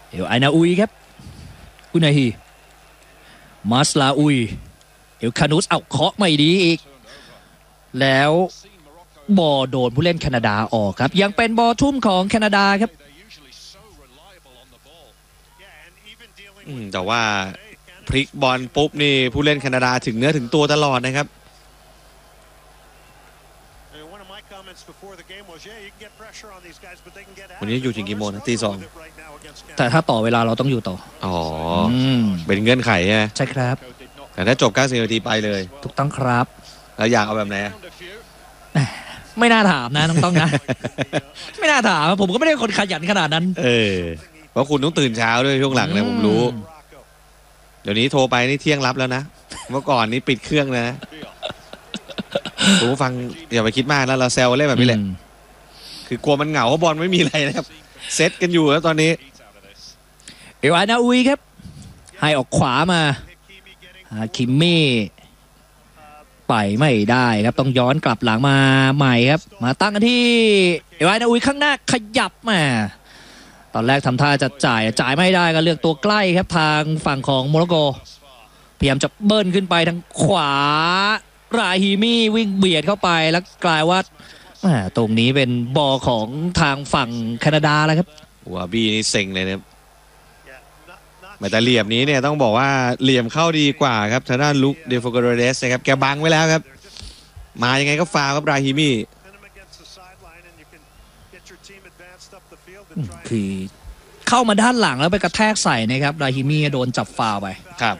เอลไอนาอุยครับอุนาฮีมาสลาอุยเอลคานุสเอาเคาะไม่ดีอีกแล้วบอลโดนผู้เล่นแคนาดาออกครับยังเป็นบอลทุ่มของแคนาดาครับแต่ว่าพลิกบอลปุ๊บนี่ผู้เล่นแคนาดาถึงเนื้อถึงตัวตลอดนะครับวันนี้อยู่ถึงกี่โมงนะตี 2 แต่ถ้าต่อเวลาเราต้องอยู่ต่อเป็นเงื่อนไขใช่ไหมใช่ครับแต่ถ้าจบ90 นาทีไปเลยถูกต้องครับแล้วอยากเอาแบบไหนไม่น่าถามนะต้องนะ ไม่น่าถามผมก็ไม่ได้คนขยันขนาดนั้นเพราะคุณต้องตื่นเช้าด้วยช่วงหลังเนี่ยผมรู้เดี๋ยวนี้โทรไปนี่เที่ยงรับแล้วนะเมื่อก่อนนี้ปิดเครื่องนะผมฟังอย่าไปคิดมากแล้วเราแซวเล่นแบบนี้แหละคือกลัวมันเหงาเพราะบอลไม่มีอะไรนะครับเซตกันอยู่แล้วตอนนี้เอลอานาอุยครับให้ออกขวามาคิมมี่ไปไม่ได้ครับต้องย้อนกลับหลังมาใหม่ครับมาตั้งกันที่เอลอานาอุยข้างหน้าขยับมาตอนแรกทำท่าจะจ่ายไม่ได้ก็เลือกตัวใกล้ครับทางฝั่งของโมร็อกโกพยายามจะเบิ้ลขึ้นไปทางขวาราฮิมี่วิ่งเบียดเข้าไปแล้วกลายว่าตรงนี้เป็นบอลของทางฝั่งแคนาดาแล้วครับวาบีนี่เซ็งเลยนะครับแต่เหลี่ยมนี้เนี่ยต้องบอกว่าเหลี่ยมเข้าดีกว่าครับทางด้านลุคเดฟโกเรเดสนะครับแกบังไว้แล้วครับมายังไงก็ฟาวครับราฮิมี่คือเข้ามาด้านหลังแล้วไปกระแทกใส่นะครับราฮิมี่โดนจับฟาวไปครับ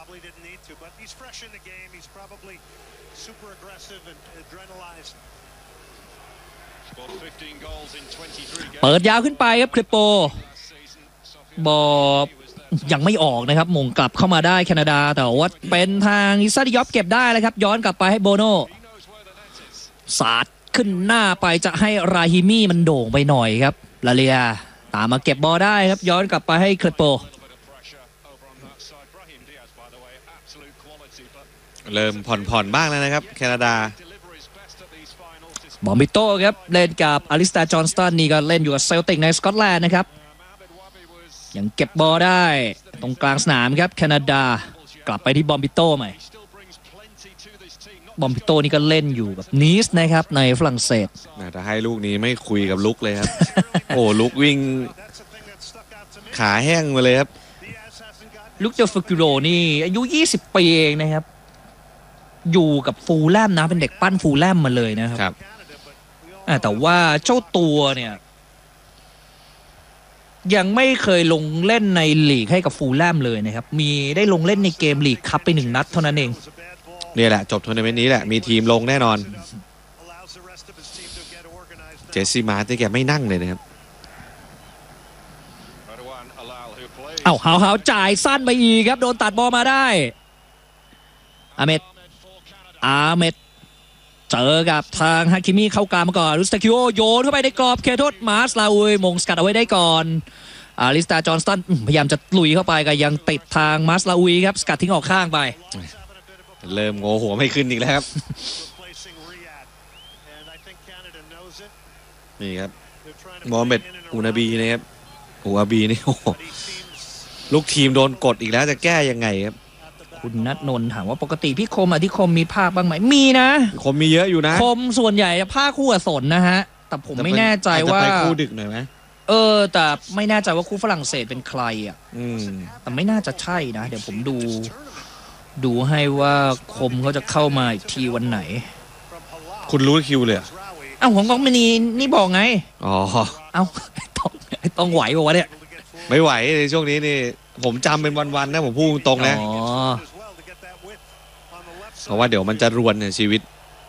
เปิดยาวขึ้นไปครับคริปโปบอลยังไม่ออกนะครับมงกลับเข้ามาได้แคนาดาแต่ว่าเป็นทางอิซาดิยอฟเก็บได้เลยครับย้อนกลับไปให้โบโน่สาดขึ้นหน้าไปจะให้ราฮิมี่มันโด่งไปหน่อยครับลาเลียตามมาเก็บบอลได้ครับย้อนกลับไปให้คริปโปเริ่มผ่อนบ้างแล้วนะครับแคนาดาบอมบิโต้ครับเล่นกับอลิสตาจอห์นสตันนี่ก็เล่นอยู่กับเซลติกในสกอตแลนด์นะครับยังเก็บบอลได้ตรงกลางสนามครับแคนาดากลับไปที่บอมบิโต้ใหม่บอมบิโต้นี่ก็เล่นอยู่กับนีสนะครับในฝรั่งเศสแต่ให้ลูกนี้ไม่คุยกับลุกเลยครับ โอ้ลุกวิ่งขาแห้งมาเลยครับลุกเจอฟกิโรนี่อายุ20 ปีเองนะครับอยู่กับฟูลแลมนะเป็นเด็กปั้นฟูลแลมมาเลยนะครับแต่ว่าเจ้าตัวเนี่ยยังไม่เคยลงเล่นในลีกให้กับฟูลแลมเลยนะครับมีได้ลงเล่นในเกมลีกคัพไป1 นัดเท่านั้นเองนี่แหละจบทัวร์นาเมนต์นี้แหละมีทีมลงแน่นอนเจสซี่มาร์ที่แกไม่นั่งเลยนะครับหาวจ่ายสั้นไปอีกครับโดนตัดบอลมาได้อาเมดเจอกับทางฮาคิมิเข้ากลางมาก่อนรุสตาคิโอโยนเข้าไปในกรอบเคโทษมาสลาอุยมงสกัดเอาไว้ได้ก่อนอลิสตาจอห์นสตันพยายามจะลุยเข้าไปก็ยังติดทางมาสลาอุยครับสกัดทิ้งออกข้างไปเริ่มโง่หัวไม่ขึ้นอีกแล้วครับนี่ครับโมฮัมเหม็ดอูนาบีนะครับอูอาบีนี่โอ้ลูกทีมโดนกดอีกแล้วจะแก้ยังไงครับคุณณัฐนนท์ถามว่าปกติพี่คมที่คมมีภาคบ้างไหมมีนะคมมีเยอะอยู่นะคมส่วนใหญ่จะภาคคู่กับสนนะฮะแต่ผมไม่แน่ใจว่าจะไปคู่ดึกหน่อยไหมแต่ไม่แน่ใจว่าคู่ฝรั่งเศสเป็นใครแต่ไม่น่าจะใช่นะเดี๋ยวผมดูให้ว่าคมเขาจะเข้ามาอีกทีวันไหนคุณรู้คิวเลยของกองมินีนี่บอกไงต้องไหวป่าวะเนี่ยไม่ไหวในช่วงนี้นี่ผมจำเป็นวันๆนะผมพูดตรงนะเพราะว่าเดี๋ยวมันจะรวนในชีวิต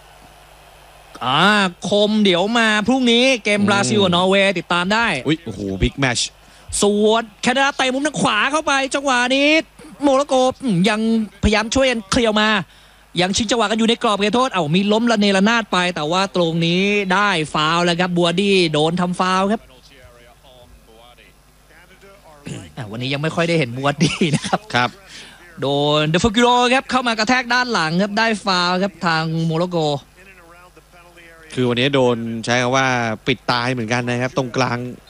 คมเดี๋ยวมาพรุ่งนี้เกมบราซิลกับนอร์เวย์ติดตามได้โอ้โหบิ๊กแมตช์ส่วนแคนาดาเตะมุมทางขวาเข้าไปจังหวะนี้โมร็อกโกยังพยายามช่วยกันเคลียร์มายังชิงจังหวะกันอยู่ในกรอบเขตโทษมีล้มระเนระนาดไปแต่ว่าตรงนี้ได้ฟาวล์แล้วครับบัวดี้โดนทำฟาวล์ครับวันนี้ยังไม่ค่อยได้เห็นบัวดี้นะครับโดนเดฟกิโรครับเข้ามากระแทกด้านหลังครับได้ฟาวล์ครับทางโมร็อกโกคือวันนี้โดนใช้คำว่าปิดตายเหมือนกันนะครับตรงกลาง